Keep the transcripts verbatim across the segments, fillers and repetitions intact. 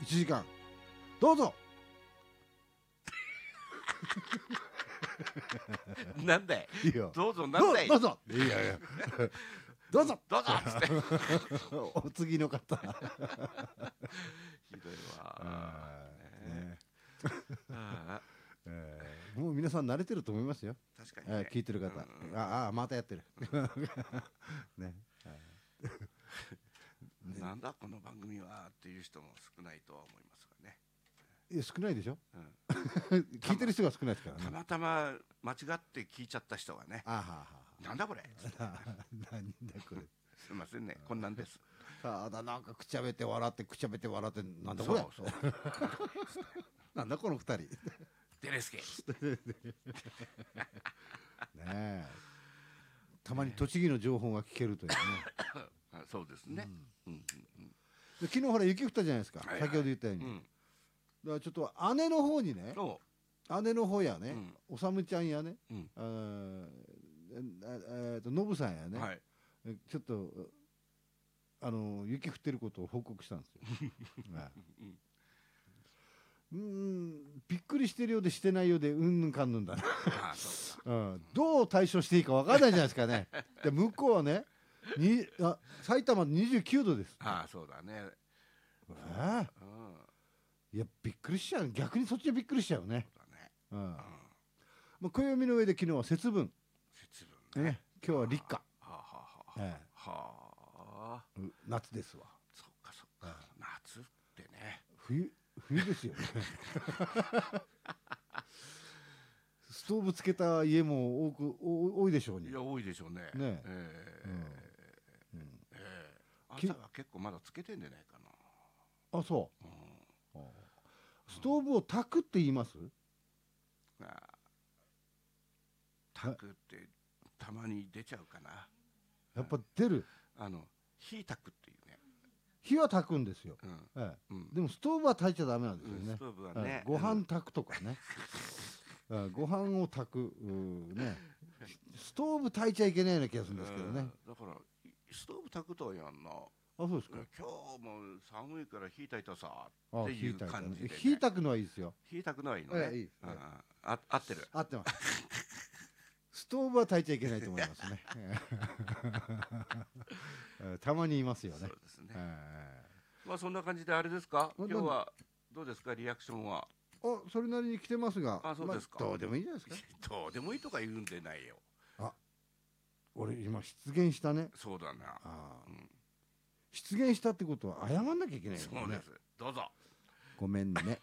いちじかんどうぞ。 なんだい。 いいよ。 どうぞなんだい。 どうぞ。いやいや。どうぞ。 どうぞっつって。 お次の方。 ひどいわ。ねあえーもう皆さん慣れてると思いますよ。 あ確かにね。 えー聞いてる方。 うんああまたやってる。ね。 なんだこの番組はっていう人も少ないとは思いますがね。 いや少ないでしょ。 うん聞いてる人が少ないですからたね。 またま間違って聞いちゃった人がね。 あははなんだこれ。 は。何だこれ。 すみませんね。こんなんです。 ただなんかくちゃべて笑ってくちゃべて笑ってなんだこれ。 そうそう。 なんだこの二人。 デレスケ。 ねえ。たまに栃木の情報が聞けるというね。 あそうですね。うんうんで昨日ほら雪降ったじゃないですか。 はいはい先ほど言ったように。 うん。 だからちょっと姉の方にね、 そ姉の方やねうん、 おさむちゃんやね、 う。うん。 あーええーとノブさんやね、 はい。 えちょっとあの雪降ってることを報告したんですよ。はいうんびっくりしてるようでしてないようでうんぬんかんぬんだな、 ああそうか。 うん、どう対処していいかわからないじゃないですかね。で向こうはねにあ埼玉にじゅうきゅうどです。 ああそうだね。 えーうん。 いやびっくりしちゃう。逆にそっちでびっくりしちゃうね。 そうだね。 うんうん。 まあ、暦の上で昨日は節分、 節分ね。 ね、今日は立夏、 はあはあはあ。 えはあ。 えう夏ですわ。 そっかそっか。夏ってね。 冬冬ですよね。ストーブつけた家も多くお多いでしょうに。 いや多いでしょうね。 ねええうんええき朝は結構まだつけてんじゃないかあそな。うん。 う。ストーブを炊くって言います？ ああ炊くってたまに出ちゃうかな。 やっぱ出る。 あの火炊くっていうね。 火は炊くんですよ。 うん。 ええうん。 でもストーブは炊いちゃダメなんですよねうんス。トーブはえねえ。ご飯炊くとかね。ええご飯を炊くうね。ストーブ炊いちゃいけないような気がするんですけどね。 うんだからストーブ炊くとはやんな。 あそうですか。 今日も寒いから火炊いたさあっていう火炊いたね感じでね。 火炊くのはいいですよ。 火炊くのはいいのね。 ええいいうんあ合ってる。 合ってます。ストーブは炊いちゃいけないと思いますね。ええたまにいますよねそう。ですね。 えまあそんな感じであれですか。 な今日はどうですかリアクションは。 えあそれなりに来てますが、 あそうですかまあどうでもいいじゃないですか。 どうでもいいとか言うんでないよ。 俺今出現したね。 そうだな。 ああうん出現したってことは謝んなきゃいけないよねそうで。す。どうぞ。 ごめんね。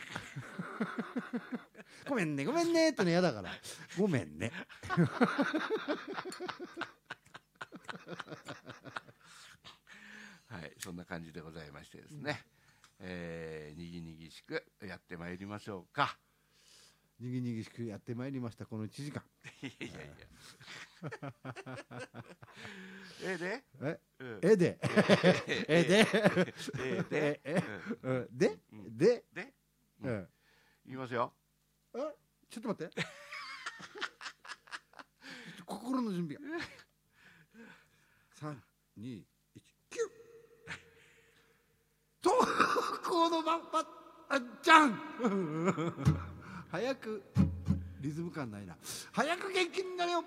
ごめんねごめんねっての嫌だから。ごめんね。 はい、そんな感じでございましてですね。えーにぎにぎしくやってまいりましょうか。 にぎにぎしくやってまいりましたこのいちじかん。 いやいやいや。えで。 えうんえでえでえで。 えうんえでうんでで。 うんうん言いますよ。 あちょっと待って。心の準備が。三二一キュッ。とこのまんまあじゃん。早くリズム感ないな。早く元気になれよ。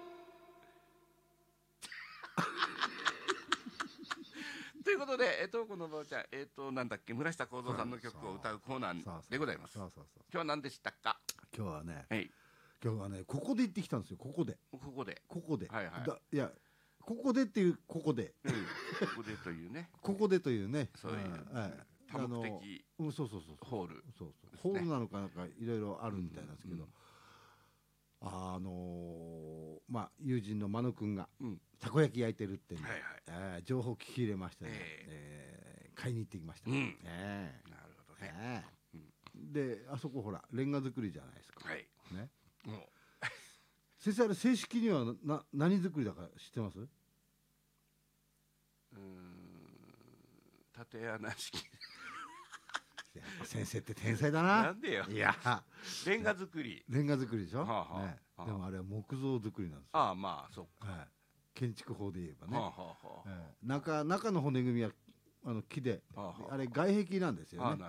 ということで、えっとこのばあちゃん、えっとなんだっけ村下幸三さんの曲を歌うコーナーでございます。 そうそうそう。 今日は何でしたか。 今日はね、 はい。 今日はね、ここで行ってきたんですよ。ここで、 ここで。 ここで。 はいはいだいや、ここでっていうここで、 うん。ここでというね。 ここでというね。 そういうはい多目的あのうんそうそうそうそう。 ホール。 そうそう。 ですねホールなのかなんかいろいろあるみたいなんですけど、 うんあのーまあ友人の真野くんがうん。 たこ焼き焼いてるってんで、 はいはいえー情報聞き入れましてね、 ええー買いに行ってきました。 うんえなるほどね。 えええであそこほらレンガ作りじゃないですか。 はい。 ね。 もう。 先生あれ正式にはな何作りだか知ってます？ うーん。縦穴式。 やっぱ先生って天才だなな。 んでよ。 いやレンガ作り。 レンガ作りでしょ。 はあはあねはあでもあれは木造作りなんですよ。 ああまあそっか。 はい。建築法で言えばね。 はあはあはあ。 ええ中中の骨組みはあの木で、 はあはああれ外壁なんですよああね。